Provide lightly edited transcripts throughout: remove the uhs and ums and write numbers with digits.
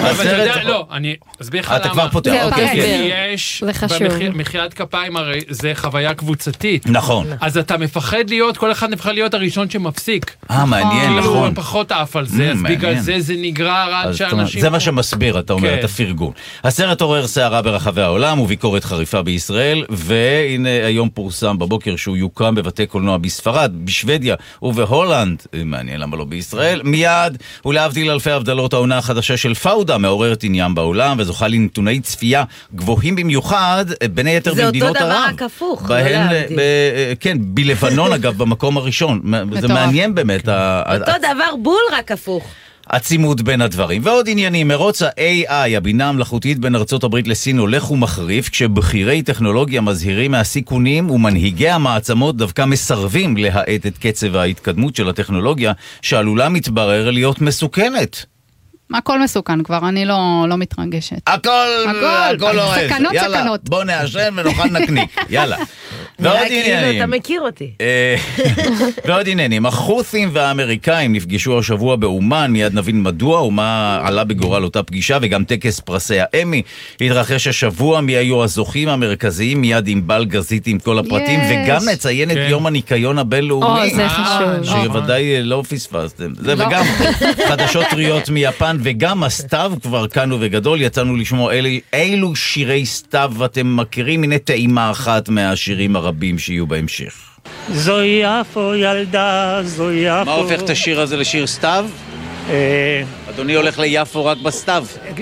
אבל אתה יודע, לא, אני אסביר לך למה. אתה כבר פותח, אוקיי. יש, במחיית כפיים הרי זה חוויה קבוצתית. נכון. אז אתה מפחד להיות, כל אחד מפחד להיות הראשון שמפסיק. מעניין, נכון. כאילו פחות אף על זה, אז בגלל זה נגרר עד שאנשים... זה מה שמסביר, אתה אומר, את הפרגון. הסרט עורר סערה ברחבי העולם וביקורת חריפה בישראל, והנה היום פורסם בבוקר שהוא יוקם בבתי קולנוע בספרד, בשוודיה ובהולנד, מעניין למה לא בישראל, מיד, ולהבדיל אלפי הבדלות, העונה החדשה של פאודה מעוררת עניין בעולם, וזוכה לנתוני צפייה גבוהים במיוחד, בין היתר במדינות ערב. זה אותו דבר רק הפוך. כן, בלבנון אגב, במקום הראשון. זה מעניין באמת. אותו דבר בול רק הפוך. עצימות בין הדברים. ועוד עניינים, מרוץ ה-AI, הבינה המלאכותית בין ארצות הברית לסין, הולך ומחריף, כשבכירי טכנולוגיה מזהירים מהסיכונים, ומנהיגי המעצמות דווקא מסרבים להאט את קצב ההתקדמות של הטכנולוגיה, שעלולה מתברר להיות מסוכנת. הכל מסוכן כבר, אני לא מתרגשת. הכל אוהב. סכנות, יאללה, סכנות. בוא נאשן ונאכל נקניק. יאללה. ועוד עניינים. אתה מכיר אותי. ועוד עניינים. החות'ים והאמריקאים נפגשו השבוע באומן, מיד נבין מדוע ומה עלה בגורל אותה פגישה, וגם טקס פרסי האמי התרחש השבוע. מי היו הזוכים המרכזיים, מיד עם בל גזית עם כל הפרטים, וגם נציין את יום הניקיון הבינלאומי. זה חשוב. שוודאי לא פספסתם. זה וגם חדשות טריות מיפן, וגם הסתיו כבר כאן ובגדול. יצאנו לשמוע אילו שירי סתיו אתם מכירים. הנה טעימה אחת מהשירים הרבים שיהיו בהמשך. זו יפו ילדה, זו יפו. מה הופך את השיר הזה לשיר סתיו? אדוני הולך ליפו רק בסתיו.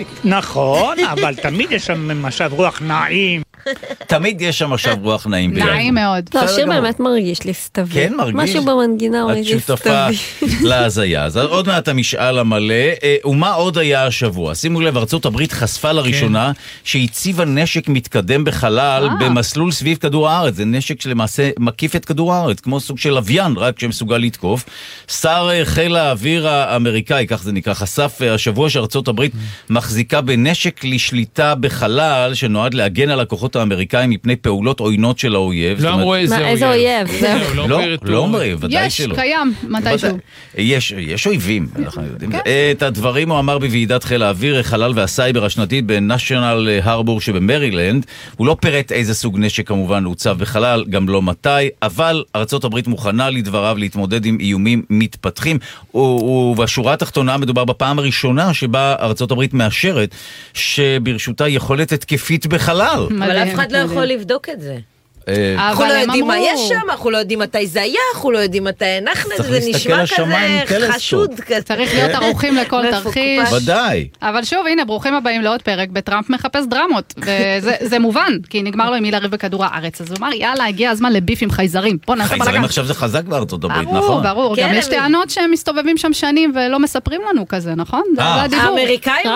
נכון, אבל תמיד יש שם משב רוח נעים. תמיד יש שם משב רוח נעים. נעים מאוד. לא, השיר באמת מרגיש לי סתווי. כן, מרגיש. משהו במנגינה מרגיש סתווי. את שותפה להזיה. אז עוד מעט המשאל המלא. ומה עוד היה השבוע? שימו לב, ארצות הברית חשפה לראשונה שהציבה נשק מתקדם בחלל במסלול סביב כדור הארץ. זה נשק שלמעשה מקיף את כדור הארץ, כמו סוג של לוויין, רק שמסוגל לתקוף. שר חיל האוויר האמריקאי, כך זה נקרא, חשף השבוע שארצות הברית מחזיקה בנשק לשליטה בחלל, שנועד להגן על הכוחות האמריקאים מפני פעולות עוינות של האויב. לא אמרו איזה אויב. לא אומרים, ודאי שלא. יש, קיים, מתישהו. יש אויבים, אנחנו יודעים. את הדברים הוא אמר בוועידת חיל האוויר, החלל והסייבר השנתית בנשיונל הרבור שבמרילנד. הוא לא פירט איזה סוג נשק כמובן הוצב בחלל, גם לא מתי, אבל ארצות הברית מוכנה לדבריו להתמודד עם איומים מתפתחים, ובשורה התחתונה מדובר בפעם הראשונה שבה ארצות הברית מאשרת שברשותה יכולת התקפית בחלל. אבל אף אחד לא יכול לבדוק את זה. אנחנו לא יודעים מה יש שם, אנחנו לא יודעים מתי זה היה, אנחנו לא יודעים מתי הנחנו את זה, זה נשמע כזה חשוד כזה. צריך להיות ערוכים לכל תרחיש. ודאי. אבל שוב, הנה, ברוכים הבאים לעוד פרק, בטראמפ מחפש דרמות, וזה מובן, כי נגמר לו עם מי לריב בכדור הארץ, אז הוא אמר, יאללה, הגיע הזמן לביף עם חייזרים, בוא נעשה בלגן. חייזרים עכשיו זה חזק בארצות הברית, נכון? ברור, גם יש טענות שהם מסתובבים שם שנים ולא מספרים לנו כזה, נכון? האמריקאים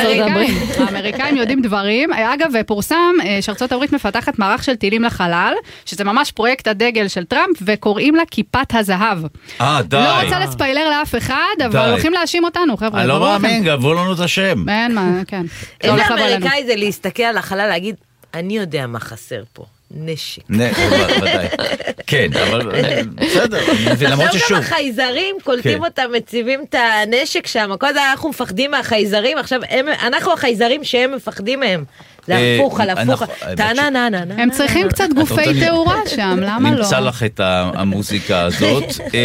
האמריקאים יודעים דברים. אגב, פורסם שארצות הברית מפתחת מערך של טילים לחלל, שזה ממש פרויקט הדגל של טראמפ, וקוראים לה כיפת הזהב. די. לא רוצה לספיילר לאף אחד, אבל הולכים להאשים אותנו, חבר'ה. אני לא מאמין, גבו לנו את השם. אין מה, כן. איזה אמריקאי זה להסתכל על החלל, להגיד, אני יודע מה חסר פה. נשק. ודאי. כן, אבל בסדר. ולמרות ששוב. גם החייזרים קולטים אותם, מציבים את הנשק שם. קודם אנחנו מפחדים מהחייזרים, עכשיו אנחנו החייזרים שהם מפחדים מהם. זה הפוך על הפוך. הם צריכים קצת גופי תאורה שם, למה לא? נמצא לך את המוזיקה הזאת.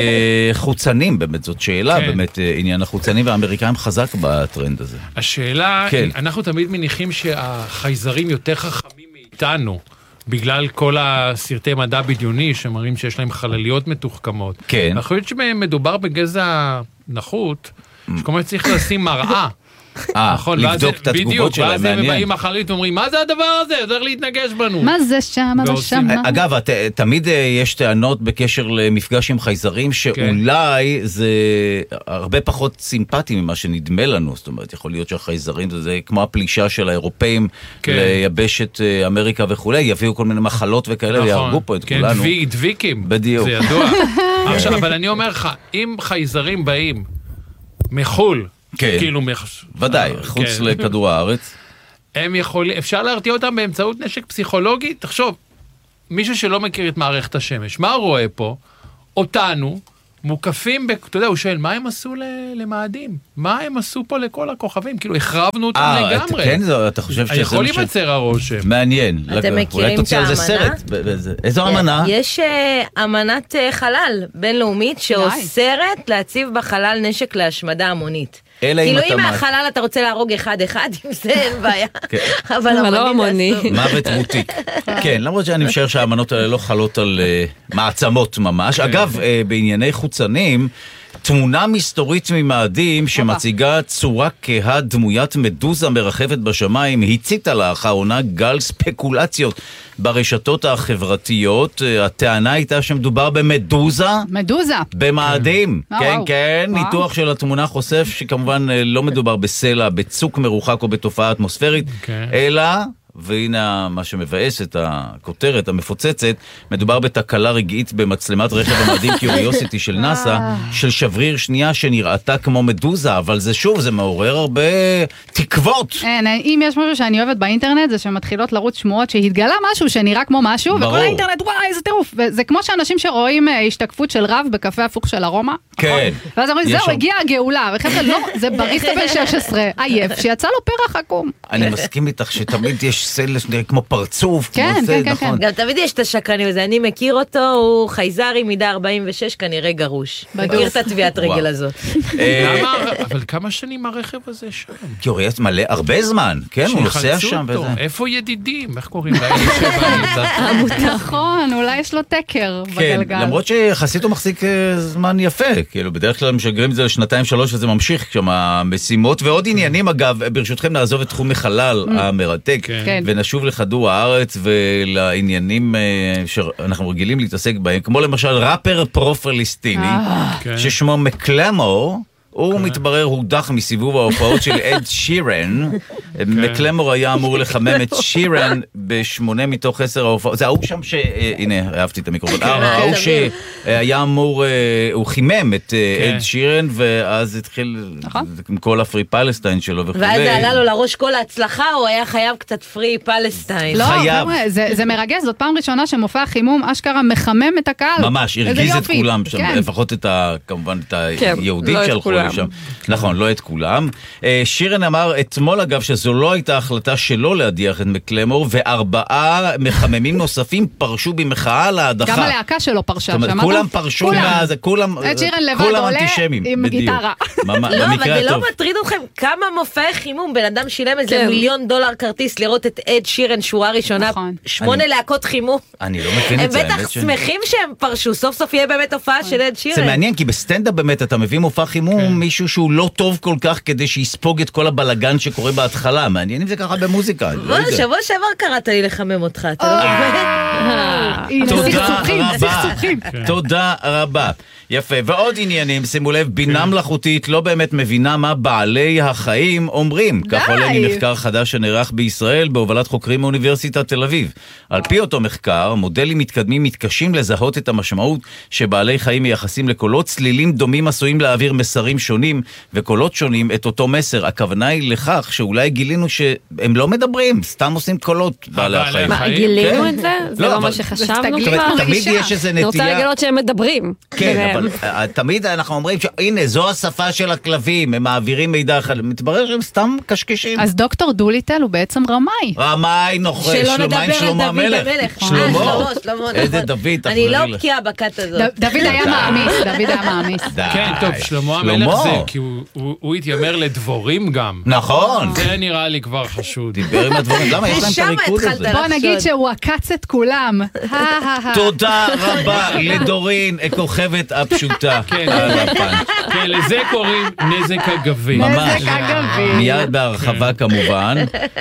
חוצנים, באמת, זאת שאלה, באמת עניין החוצנים, והאמריקאים חזק בטרנד הזה. השאלה, אנחנו תמיד מניחים שהחייזרים יותר חכמים מאיתנו. בגלל כל הסרטי מדע בדיוני שמראים שיש להם חלליות מתוחכמות. כן. אנחנו יודעים שמדובר בגזע נחות, שכלומר צריך לשים מראה. לבדוק את התגובות שלהם, מעניין. ואז הם באים אחרית ואומרים, מה זה הדבר הזה? יותר להתנגש בנו. מה זה שם, מה זה שם? אגב, תמיד יש טענות בקשר למפגש עם חייזרים, שאולי זה הרבה פחות סימפטי ממה שנדמה לנו. זאת אומרת, יכול להיות שהחייזרים זה כמו הפלישה של האירופאים ליבשת אמריקה וכו', יביאו כל מיני מחלות וכאלה, ויהרגו פה את כולנו. כן, דביקים. בדיוק. זה ידוע. עכשיו, אבל אני אומר לך, אם חייזרים באים מחול, כאילו ודאי, חוץ לכדור הארץ. אפשר להרתיע אותם באמצעות נשק פסיכולוגי? תחשוב, מישהו שלא מכיר את מערכת השמש, מה רואה פה? אותנו, מוקפים, אתה יודע, הוא שואל, מה הם עשו למאדים? מה הם עשו פה לכל הכוכבים? כאילו, החרבנו אותם לגמרי. כן, אתה חושב שזה... יכול להיווצר הרושם. מעניין. אתם מכירים את האמנה? איזו אמנה? יש אמנת חלל בינלאומית שאוסרת להציב בחלל נשק להשמדה המונית. כאילו אם מהחלל אתה רוצה להרוג אחד, עם זה אין בעיה. אבל לא המוני. מוות מותיק. כן, למרות שאני משער שהאמנות האלה לא חלות על מעצמות ממש. אגב, בענייני חוצנים, תמונה מסתורית ממאדים שמציגה צורה כהה דמוית מדוזה מרחפת בשמיים הציתה לאחרונה גל ספקולציות ברשתות החברתיות. הטענה הייתה שמדובר במדוזה. מדוזה. במאדים. כן, כן. ניתוח של התמונה חושף שכמובן לא מדובר בסלע, בצוק מרוחק או בתופעה אטמוספרית, אלא... והנה מה שמבאס את הכותרת המפוצצת, מדובר בתקלה רגעית במצלמת רכב המאדים קיוריוסיטי של נאסא, של שבריר שנייה שנראתה כמו מדוזה, אבל זה שוב, זה מעורר הרבה תקוות. אם יש משהו שאני אוהבת באינטרנט, זה שמתחילות לרוץ שמועות שהתגלה משהו שנראה כמו משהו, וכל האינטרנט, וואי, איזה טירוף. וזה כמו שאנשים שרואים השתקפות של רב בקפה הפוך של הרומא. כן. ואז אומרים, זהו, הגיעה הגאולה. וחבר'ה, לא, זה בריסטה בן 16, עייף, שיצא לו פרח עקום. אני מסכים איתך שתמיד יש סלע שנראה כמו פרצוף. כן, כן, כן. גם תמיד יש את השקרנים הזה, אני מכיר אותו, הוא חייזרי מידה 46, כנראה גרוש. מכיר את התביעת רגל הזאת. אבל כמה שנים הרכב הזה שם? קיוריוס מלא, הרבה זמן, כן, הוא נוסע שם וזה. איפה ידידים? איך קוראים להם? נכון, אולי יש לו תקר בגלגל. כן, למרות שיחסית הוא מחזיק זמן יפה, כאילו בדרך כלל משגרים את זה ל2-3 וזה ממשיך שם המשימות, ועוד עניינים אגב, ברשותכם נעזוב את תחום החלל המרתק, ונשוב לכדור הארץ ולעניינים שאנחנו רגילים להתעסק בהם, כמו למשל ראפר פרו-פלסטיני, ששמו מקלמור, הוא מתברר הודח מסיבוב ההופעות של אד שירן. מקלמור היה אמור לחמם את שירן ב8 מתוך 10 ההופעות. זה ההוא שם הנה, אהבתי את המיקרופון. ההוא שהיה אמור, הוא חימם את אד שירן, ואז התחיל עם כל הפרי פלסטיין שלו וכו'. ואז זה עלה לו לראש כל ההצלחה, הוא היה חייב קצת פרי פלסטיין. לא, חבר'ה, זה מרגש, זאת פעם ראשונה שמופע חימום אשכרה מחמם את הקהל. ממש, הרגיז את כולם שם, לפחות כמובן את היהודית שהלכו שם. נכון, לא את כולם. שירן אמר אתמול אגב שזו לא הייתה החלטה שלו להדיח את מקלמור, ו4 מחממים נוספים פרשו במחאה להדחה. גם הלהקה שלו פרשה. זאת אומרת, כולם פרשו מזה, כולם אנטישמים. עם גיטרה. לא, אבל זה לא מטריד אתכם כמה מופעי חימום, בן אדם שילם איזה $1 מיליון כרטיס לראות את אד שירן שורה ראשונה, 8 להקות חימום. אני לא מבין את זה. הם בטח שמחים שהם פרשו, סוף סוף יהיה באמת הופעה של אד שירן. זה מעניין, כי בסטנדאפ באמת אתה מביא מופע חימום, מישהו שהוא לא טוב כל כך כדי שיספוג את כל הבלגן שקורה בהתחלה. מעניין אם זה ככה במוזיקה. שבוע שעבר קראת לי לחמם אותך, אתה לא מבין? תודה רבה. יפה, ועוד עניינים, שימו לב, בינה מלאכותית לא באמת מבינה מה בעלי החיים אומרים. כך עולה ממחקר חדש שנערך בישראל בהובלת חוקרים מאוניברסיטת תל אביב. על פי אותו מחקר, מודלים מתקדמים מתקשים לזהות את המשמעות שבעלי חיים מייחסים לקולות, צלילים דומים עשויים להעביר מסרים שונים וקולות שונים את אותו מסר. הכוונה היא לכך שאולי גילינו שהם לא מדברים, סתם עושים קולות בעלי החיים. מה, גילינו את זה? זה לא מה שחשבנו כבר? תמיד יש איזה נטייה. אני רוצה לגלות שהם מדברים. כן, אבל תמיד אנחנו אומרים שהנה, זו השפה של הכלבים, הם מעבירים מידע אחר, מתברר שהם סתם קשקשים. אז דוקטור דוליטל הוא בעצם רמאי. רמאי נוחש, שלמה המלך. שלמה, איזה דוד. אני לא בקיאה בקט הזאת. דוד היה מעמיס. כן, טוב, שלמה המלך זה, כי הוא התיימר לדבורים גם. נכון. זה נראה לי כבר חשוד. דיבר עם הדבורים, למה יש להם את הריקוד הזה? בוא נגיד שהוא עקץ את כולם. תודה רבה לדורין, כוכבת הפשוטה. כן, לזה קוראים נזק אגבי. ממש. מיד בהרחבה כמובן.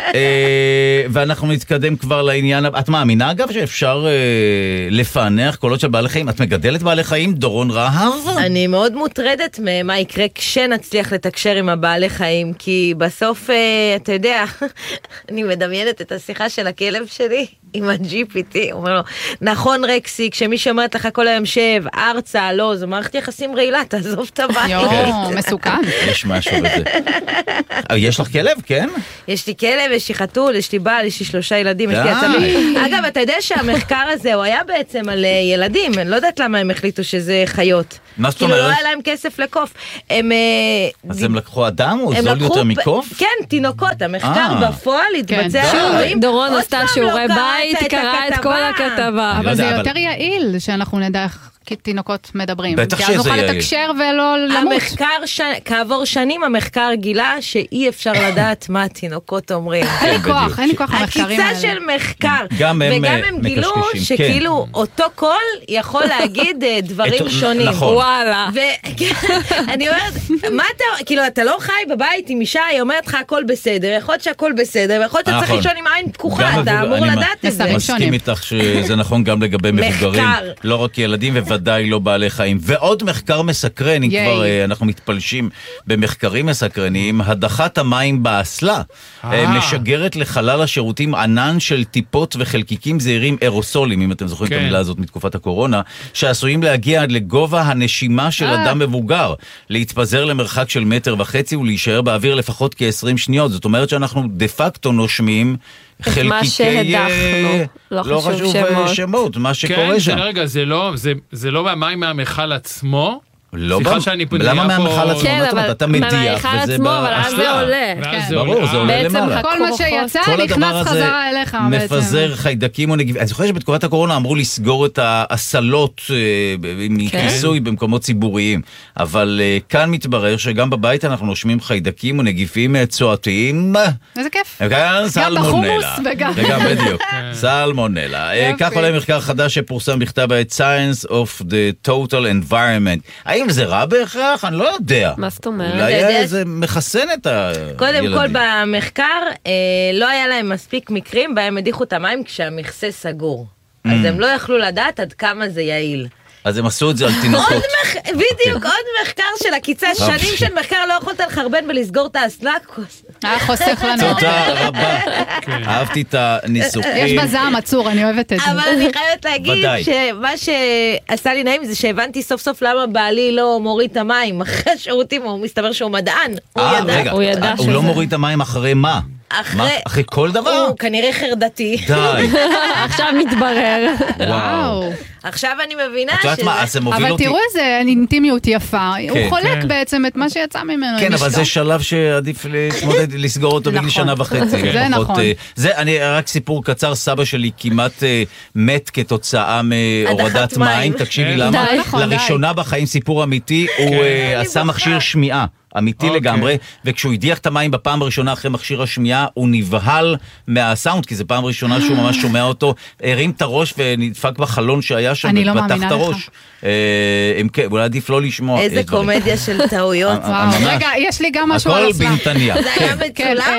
ואנחנו נתקדם כבר לעניין. את מאמינה אגב שאפשר לפענח קולות של בעלי חיים? את מגדלת בעלי חיים, דורון רהב? אני מאוד מוטרדת ממה יקרה כשנצליח לתקשר עם הבעלי חיים, כי בסוף, אתה יודע, אני מדמיינת את השיחה של הכלב שלי עם ה-GPT, הוא אומר לו, נכון רקסי, כשמי שאומרת לך כל היום שב, ארצה, לא, זו מערכת יחסים רעילה, תעזוב את הבית. יואו, מסוכן. יש משהו בזה. יש לך כלב, כן? יש לי כלב, יש לי חתול, יש לי בעל, יש לי 3 ילדים, יש לי עצבים. אגב, אתה יודע שהמחקר הזה, הוא היה בעצם על ילדים, אני לא יודעת למה הם החליטו שזה חיות. מה זאת כאילו אומרת? לא היה להם כסף לקוף. אז הם לקחו אדם או זול יותר מקוף? כן, תינוקות, המחקר בפועל התבצע. דורון עשתה שיעורי בית, קרא את כל הכתבה. אבל זה יותר יעיל שאנחנו נדע איך תינוקות מדברים. בטח שזה כי אז נוכל יעיל. לתקשר ולא למות. כעבור שנים המחקר גילה שאי אפשר לדעת מה התינוקות אומרים. אין לי כוח המחקרים האלה. עקיצה של מחקר. גם הם וגם הם גילו מקשקשים, שכאילו אותו קול יכול להגיד דברים שונים. נכון. וואלה. אני אומרת, מה אתה, כאילו אתה לא חי בבית עם אישה, היא אומרת לך הכל בסדר, יכול להיות שהכל בסדר, ויכול להיות שאתה צריך לישון עם עין פקוחה, אתה אמור לדעת את זה. אני מסכים איתך שזה נכון גם לגבי מבוגרים, לא רק ילדים ודאי לא בעלי חיים. ועוד מחקר מסקרן, אם כבר אנחנו מתפלשים במחקרים מסקרנים, הדחת המים באסלה משגרת לחלל השירותים ענן של טיפות וחלקיקים זעירים אירוסולים, אם אתם זוכרים את המילה הזאת מתקופת הקורונה, שעשויים להגיע עד לגובה הנשימה של אדם מבוגר, להתפזר למרחק של 1.5 מטר ולהישאר באוויר לפחות כ-20 שניות. זאת אומרת שאנחנו דה פקטו נושמים חלקיקי, מה שהדחנו, לא חשוב שמות, מה שקורה שם. כן, רגע, זה לא מהמים מהמכל עצמו? לא, סליחה שאני פונה למה מהמכל עצמו? כן, אבל אתה מדיח, מהמכל עצמו, אבל אז זה עולה. ברור, זה עולה למעלה. כל מה שיצא נכנס חזרה אליך בעצם. מפזר חיידקים או נגיפים. אני זוכר שבתקופת הקורונה אמרו לסגור את האסלות מכיסוי במקומות ציבוריים, אבל כאן מתברר שגם בבית אנחנו נושמים חיידקים או נגיפים צואתיים. איזה כיף. סלמונלה. וגם בדיוק, סלמונלה. כך עולה מחקר חדש שפורסם בכתב העת Science of the Total Environment. האם זה רע בהכרח? אני לא יודע. מה זאת אומרת? אולי זה מחסן את הילדים. קודם כל במחקר לא היה להם מספיק מקרים בהם הדיחו את המים כשהמכסה סגור. אז הם לא יכלו לדעת עד כמה זה יעיל. אז הם עשו את זה על תינוקות. בדיוק, עוד מחקר של עקיצה, שנים של מחקר לא יכולת לחרבן ולסגור את האסלה. חוסך לנו. תודה רבה. אהבתי את הניסוחים. יש בזעם עצור, אני אוהבת את זה. אבל אני חייבת להגיד שמה שעשה לי נעים זה שהבנתי סוף סוף למה בעלי לא מוריד את המים אחרי השירותים, הוא מסתבר שהוא מדען. הוא ידע שהוא לא מוריד את המים אחרי מה? אחרי כל דבר? הוא כנראה חרדתי. די. עכשיו מתברר. וואו. עכשיו אני מבינה את יודעת מה, אז זה מוביל אותי. אבל תראו איזה אינטימיות יפה. הוא חולק בעצם את מה שיצא ממנו. כן, אבל זה שלב שעדיף לסגור אותו בגיל 1.5 שנה. זה נכון. אני רק סיפור קצר, סבא שלי כמעט מת כתוצאה מהורדת מים. תקשיבי למה? לראשונה בחיים סיפור אמיתי, הוא עשה מכשיר שמיעה. אמיתי לגמרי, וכשהוא הדיח את המים בפעם הראשונה אחרי מכשיר השמיעה, הוא נבהל מהסאונד, כי זו פעם ראשונה שהוא ממש שומע אותו, הרים את הראש ונדפק בחלון שהיה שם, ופתח את הראש. אולי עדיף לא לשמוע. איזה קומדיה של טעויות. רגע, יש לי גם משהו על אסלה. הכל בנתניה. זה היה מצולם?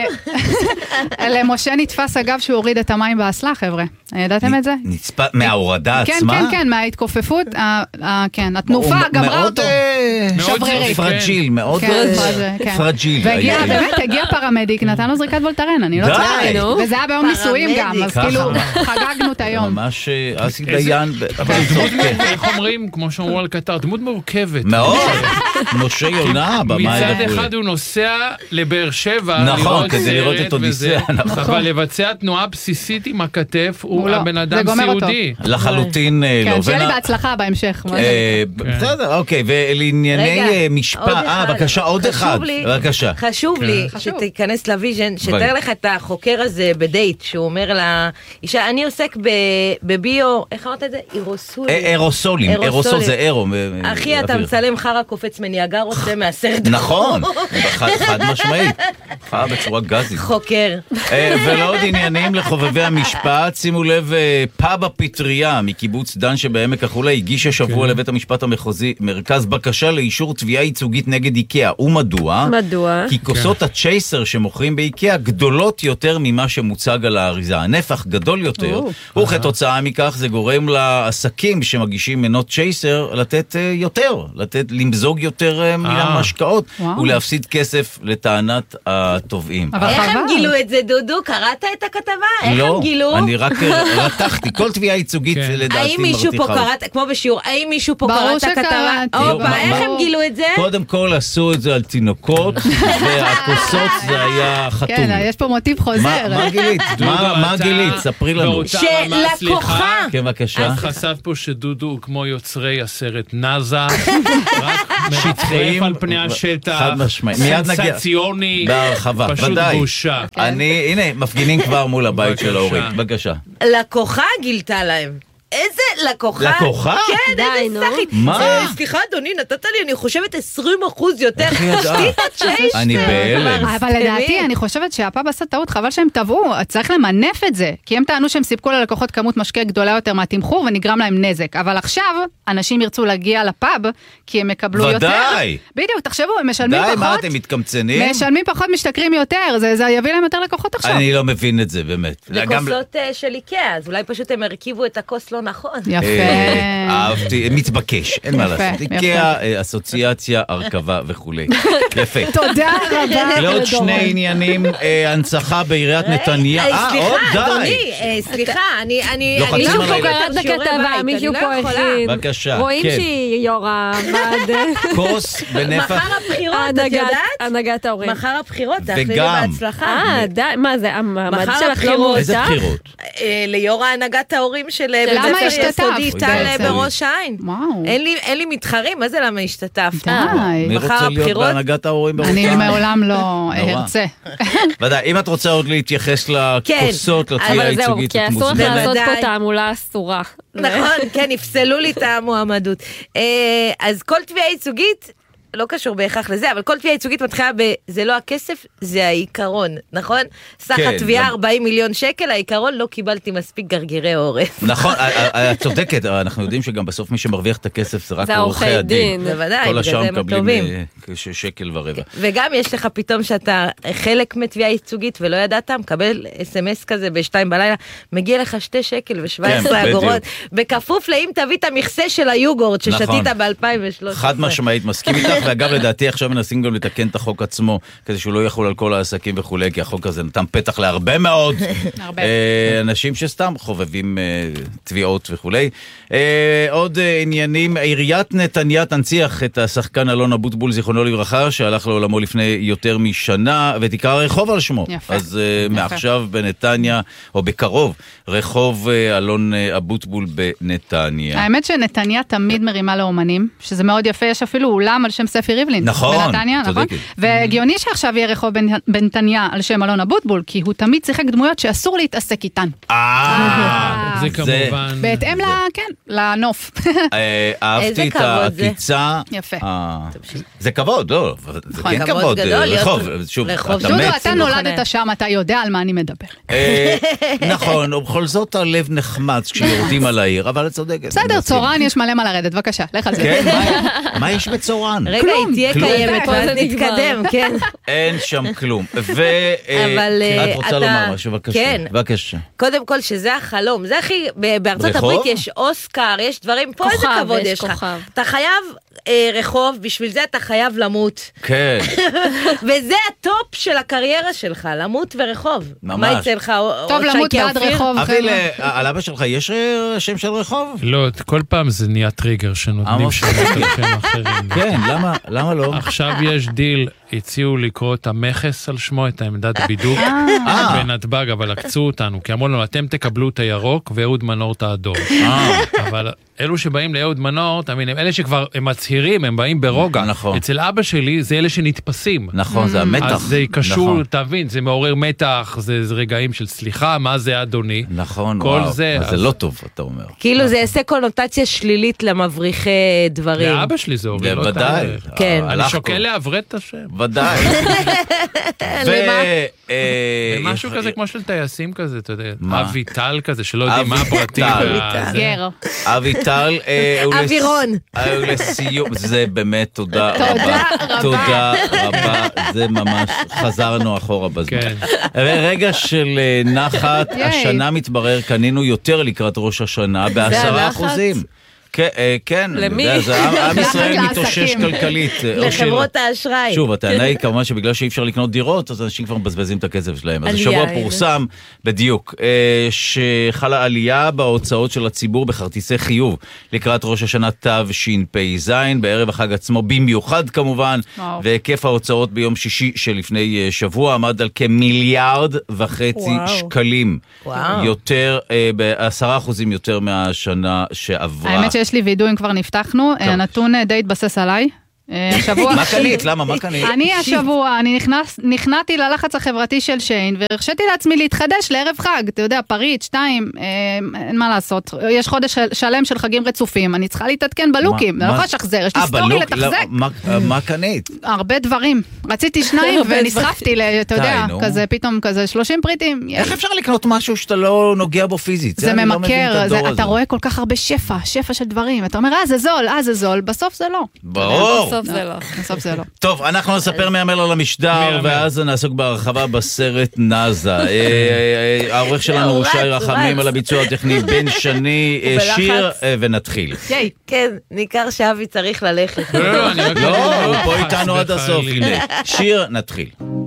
למשה נתפס אגב שהוא הוריד את המים באסלה, חבר'ה. ידעתם את זה? נצפה מההורדה עצמה? כן, מההתכופפות, כן, התנופה גמרה אותו. שברירי. פרג'יל, מאוד פרג'יל. ובאמת הגיע פרמדיק, נתן לו זריקת וולטרן, אני לא צודקת. וזה היה ביום נישואים גם, אז כאילו חגגנו את היום. ממש אסי דיין. אבל דמות, איך אומרים, כמו שאמרו על קטר, דמות מורכבת. מאוד. משה יונה, מצד אחד הוא נוסע לבאר שבע, נכון, כדי לראות את אודיסאה. אבל לבצע תנועה בסיסית עם הכתף, הוא הבן אדם סיעודי. לחלוטין לא. כן, שיהיה לי בהצלחה בהמשך. בסדר, אוקיי, ולענייני משפט, בבקשה, עוד אחד. חשוב לי שתיכנס לוויז'ן, שתאר לך את החוקר הזה בדייט, שהוא אומר לאישה, אני עוסק בביו, איך אמרת את זה? אירוסולים, אירוסול זה אירו. אחי, אתה מצלם חרה קופץ מניאגר, רוצה מהסרט. נכון, חד משמעית. חרה בצורה גזית. חוקר. ולעוד עניינים לחובבי המשפט, שימו לב, פאב הפטריה מקיבוץ דן שבעמק החולה הגיש השבוע לבית המשפט המחוזי מרכז בקשה לאישור תביעה ייצוגית נגד איקאה. ומדוע? מדוע? כי כוסות הצ'ייסר שמוכרים באיקאה גדולות יותר ממה שמוצג על האריזה. הנפח גדול יותר, וכתוצאה מכך זה גורם לעסקים שמגישים מנות צ'ייסר לתת יותר, למזוג יותר מן המשקאות, ולהפסיד כסף לטענת התובעים. איך הם גילו את זה, דודו? קראת את הכתבה? איך הם גילו? לא, אני רק רתחתי. כל תביעה ייצוגית לדעתי האם מישהו פה קראת, כמו בשיעור, האם מישהו פה קראת את הכתבה? איך הם גילו את זה? קודם כל עשו את זה על תינוקות, והכוסות זה היה חתול. כן, יש פה מוטיב חוזר. מה גילית? מה גילית? ספרי לנו. שלקוחה. כן, בבקשה. את חשף פה שדודו הוא כמו יוצרי הסרט נאזה, רק מרחף על פני השטח, חד משמעי. מיד נגיע. סנסציוני, בהרחבה, פשוט ודאי. בושה. הנה, מפגינים כבר מול הבית של אורית. בבקשה. לקוחה גילתה להם. איזה לקוחה? לקוחה? כן, איזה סחית. מה? סליחה, אדוני, נתת לי, אני חושבת 20% יותר. אני בהלם. אבל לדעתי, אני חושבת שהפאב עשה טעות, חבל שהם טבעו, צריך למנף את זה, כי הם טענו שהם סיפקו ללקוחות כמות משקה גדולה יותר מהתמחור ונגרם להם נזק, אבל עכשיו אנשים ירצו להגיע לפאב, כי הם יקבלו יותר. ודאי. בדיוק, תחשבו, הם משלמים די, פחות. מה אתם מתקמצנים? משלמים פחות, משתכרים יותר, זה יביא להם יותר לקוחות עכשיו. אני לא מבין את זה, באמת. זה כוסות של איקאה, אז אולי פשוט הם הרכיבו את הכוס לא נכון. יפה. אהבתי, מתבקש, אין מה לעשות. איקאה, אסוציאציה, הרכבה וכולי. יפה. תודה רבה. לעוד שני עניינים, הנצחה בעיריית נתניה. עוד די. אדוני, סליחה, אני לא מישהו חצי פה מלא. קרא את הכתבה, מישהו פה הכין. בבקשה, רואים כן. שהיא יורה ועד כוס בנפח. מחר הבחירות, את יודעת? הנהגת ההורים. מחר הבחירות, תאכלי וגם. בהצלחה. די, מה זה, המעמד מחר שלך לא הבחירות. מועצה? איזה בחירות? ליו"ר הנהגת ההורים של בית למה ספר השתתפת? יסודי טל בעצם. בראש העין. וואו. אין לי מתחרים, מה זה למה השתתפת? די. מי מחר רוצה להיות הבחירות? בהנהגת ההורים בראש אני העין? מעולם לא נורא. ארצה. ודאי, אם את רוצה עוד להתייחס לכוסות, לתביעה אבל זהו, הייצוגית, כי את אסור לך מוזמנת. לעשות פה בוודאי. תעמולה אסורה. נכון, כן, יפסלו לי את המועמדות. אז כל תביעה ייצוגית, לא קשור בהכרח לזה, אבל כל תביעה ייצוגית מתחילה זה לא הכסף, זה העיקרון, נכון? סך כן, התביעה גם- 40 מיליון שקל, העיקרון לא קיבלתי מספיק גרגירי עורף. נכון, את צודקת, אנחנו יודעים שגם בסוף מי שמרוויח את הכסף זה רק זה עורכי עורכי הדין. דין. בוודאי, כל בגלל השאר זה הם מקבלים טובים. שקל ורבע. וגם יש לך פתאום שאתה חלק מתביעה ייצוגית ולא ידעת, מקבל אס.אם.אס כזה ב-2 בלילה, מגיע לך 2 שקל ו17 כן, אגורות, בכפוף לאם תביא את המכסה של היוגורט ששתית נכון. ב-2013. חד משמעית מסכים איתך, ואגב לדעתי עכשיו מנסים גם לתקן את החוק עצמו, כדי שהוא לא יחול על כל העסקים וכולי, כי החוק הזה נתן פתח להרבה מאוד הרבה. אנשים שסתם חובבים תביעות וכולי. עוד עניינים, עיריית נתניה תנציח את השחקן אלון אבוטבול, זיכרונו לברכה, שהלך לעולמו לפני יותר משנה, ותקרא רחוב על שמו. יפה. אז מעכשיו בנתניה, או בקרוב, רחוב אלון אבוטבול בנתניה. האמת שנתניה תמיד מרימה לאומנים, שזה מאוד יפה, יש אפילו אולם על שם ספי ריבלין. נכון, בנתניה, נכון? צודקת. והגיוני שעכשיו יהיה רחוב בנתניה על שם אלון אבוטבול, כי הוא תמיד שיחק דמויות שאסור להתעסק איתן. זה כמובן... בהתאם לנוף. אהבתי איזה את כבוד זה. העקיצה. יפה. זה כבוד, לא, זה נכון, כן כבוד כבוד. גדול, להיות רחוב, שוב, רחוב. אתה דודו, מת. אתה נולדת שם, אתה יודע על מה אני מדבר. נכון, ובכל זאת הלב נחמץ כשיורדים על העיר, אבל את צודקת. בסדר, צורן יש מלא מה לרדת, בבקשה, לך על זה. כן, מה יש בצורן? רגע, היא תהיה כלום. קיימת, פה ואז זה נגמר. נתקדם, כן. אין שם כלום. אבל, את רוצה אתה- לומר משהו, בבקשה. כן. בבקשה. קודם כל שזה החלום, זה הכי, בארצות רחוב? הברית יש אוסקר, יש דברים, פה איזה כוכב, כבוד יש יש לך. כוכב. אתה חייב רחוב, בשביל זה אתה חייב למות. כן. וזה הטופ של הקריירה שלך, למות ורחוב. ממש. מה יצא לך? טוב, למות בעד רחוב. אבי, חבר'ה. על אבא שלך יש שם של רחוב? לא, כל פעם זה נהיה טריגר שנותנים עמוס. שמות על שם אחרים. כן, למה לא? עכשיו יש דיל, הציעו לקרוא את המכס על שמו, את העמדת בידוק בנתב"ג, אבל עקצו אותנו, כי אמרו לנו, אתם תקבלו את הירוק ואהוד מנור את האדום. אבל אלו שבאים לאהוד מנור, תאמין, הם אלה שכבר, הם מצהירים, הם באים ברוגע. נכון. אצל אבא שלי זה אלה שנתפסים. נכון, זה המתח. אז זה קשור, נכון. תבין, זה מעורר מתח, זה רגעים של סליחה, מה זה אדוני? נכון, כל וואו. זה, אז זה אז- לא טוב, אתה אומר. כאילו זה יעשה קונוטציה שלילית למבריחי דברים. לאבא שלי זה עורר, לא את בוודאי. הדרך. כן. אני הלך שוקל פה. לעברת את השם. ודאי. משהו כזה כמו של טייסים כזה, אתה יודע, מה? אביטל כזה, שלא יודעים מה אביטל. הפרטים. והזה. גר. אביטל, אווירון. לסיום, זה באמת תודה תודה רבה. רבה. תודה רבה, זה ממש, חזרנו אחורה בזמן. כן. רגע של נחת, ייי. השנה מתברר, קנינו יותר לקראת ראש השנה, ב10%. כן, למי? עם ישראל מתאושש כלכלית. לחברות האשראי. שוב, הטענה היא כמובן שבגלל שאי אפשר לקנות דירות, אז אנשים כבר מבזבזים את הכסף שלהם. אז השבוע פורסם, בדיוק, שחלה עלייה בהוצאות של הציבור בכרטיסי חיוב לקראת ראש השנה תשפ"ז, בערב החג עצמו במיוחד כמובן, והיקף ההוצאות ביום שישי שלפני שבוע עמד על כ1.5 שקלים. יותר, ב10% יותר מהשנה שעברה. האמת שיש לי וידאו אם כבר נפתחנו, הנתון די התבסס עליי. מה קנית? למה? מה קנית? אני השבוע, אני נכנעתי ללחץ החברתי של שיין, והרשיתי לעצמי להתחדש לערב חג, אתה יודע, פריט, 2, אין מה לעשות, יש חודש שלם של חגים רצופים, אני צריכה להתעדכן בלוקים, אני לא יכולה לשחזר, יש לי סטורי לתחזק. מה קנית? הרבה דברים, רציתי 2 ונסחפתי, אתה יודע, כזה פתאום כזה 30 פריטים. איך אפשר לקנות משהו שאתה לא נוגע בו פיזית? זה ממכר, אתה רואה כל כך הרבה שפע של דברים, אתה אומר, זה זול, בסוף זה לא. ברור. בסוף זה לא. טוב, אנחנו נספר מהמל על המשדר, ואז נעסוק בהרחבה בסרט נאזה. העורך שלנו הוא שי רחמים, על הביצוע הטכני בן שני, שיר ונתחיל. כן, ניכר שאבי צריך ללכת. לא, הוא פה איתנו עד הסוף. שיר, נתחיל.